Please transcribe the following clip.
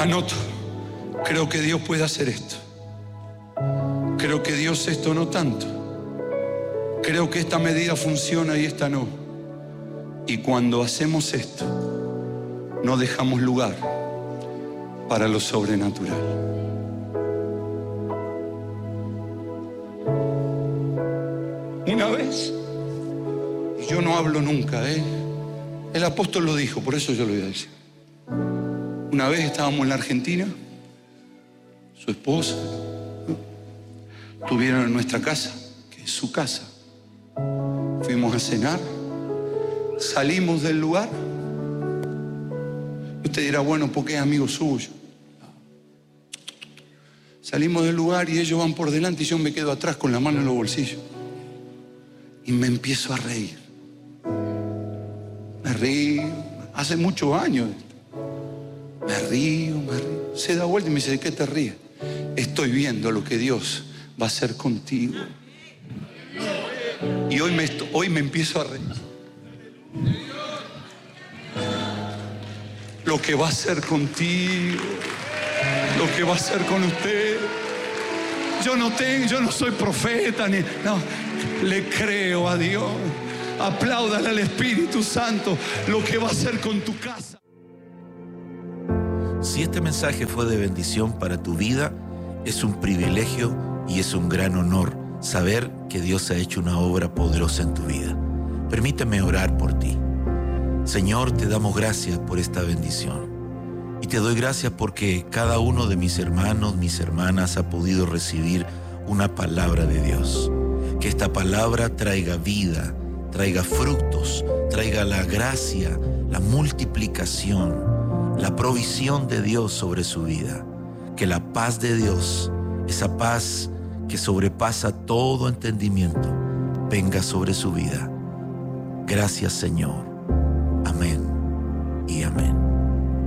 Anoto, creo que Dios puede hacer esto. Creo que Dios esto no tanto. Creo que esta medida funciona y esta no. Y cuando hacemos esto, no dejamos lugar para lo sobrenatural. Una vez, y yo no hablo nunca, el apóstol lo dijo, por eso yo lo voy a decir. Una vez estábamos en la Argentina, su esposa, estuvieron en nuestra casa, que es su casa. Fuimos a cenar, salimos del lugar. Usted dirá, bueno, porque es amigo suyo. Salimos del lugar y ellos van por delante y yo me quedo atrás con la mano en los bolsillos. Y me empiezo a reír. Me río, hace muchos años. Me río. Se da vuelta y me dice, ¿de qué te ríes? Estoy viendo lo que Dios va a hacer contigo. Y hoy me empiezo a reír. Lo que va a hacer contigo, lo que va a hacer con usted. Yo no soy profeta, no, le creo a Dios. Apláudale al Espíritu Santo lo que va a hacer con tu casa. Si este mensaje fue de bendición para tu vida, es un privilegio y es un gran honor saber que Dios ha hecho una obra poderosa en tu vida. Permíteme orar por ti. Señor, te damos gracias por esta bendición. Y te doy gracias porque cada uno de mis hermanos, mis hermanas ha podido recibir una palabra de Dios. Que esta palabra traiga vida, traiga frutos, traiga la gracia, la multiplicación, la provisión de Dios sobre su vida. Que la paz de Dios, esa paz que sobrepasa todo entendimiento, venga sobre su vida. Gracias, Señor. Amén y amén.